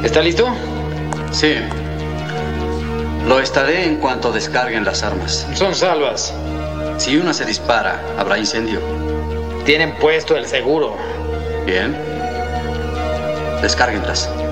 ¿Está listo? Sí. Lo estaré en cuanto descarguen las armas. Son salvas. Si una se dispara, habrá incendio. Tienen puesto el seguro. Bien. Descárguenlas.